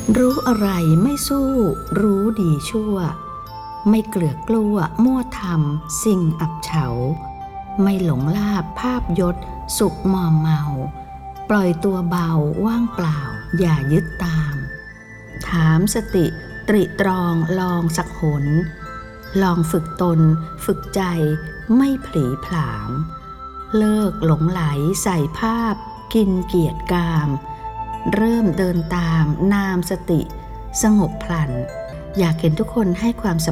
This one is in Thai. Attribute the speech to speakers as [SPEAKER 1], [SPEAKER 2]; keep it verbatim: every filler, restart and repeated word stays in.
[SPEAKER 1] รู้อะไรไม่สู้รู้ดีชั่วไม่เกลือกกลัวมั่วทำสิ่งอับเฉาไม่หลงลาภภาพยศสุขมอมเมาปล่อยตัวเบาว่างเปล่าอย่ายึดตามถามสติตริตรองลองสักหนลองฝึกตนฝึกใจไม่ผลีผลามเลิกหลงไหลใส่ภาพกินเกียรติกามเริ่มเดินตามนามสติสงบพลันอยากเห็นทุกคนให้ความ